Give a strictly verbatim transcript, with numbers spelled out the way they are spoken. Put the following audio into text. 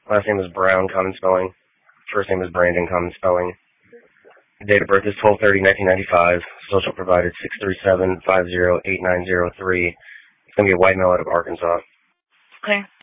Last name is Brown, common spelling. First name is Brandon, common spelling. Date of birth is twelve thirty nineteen ninety-five. Social provider six three seven five zero eight nine zero three. It's going to be a white male out of Arkansas. Okay.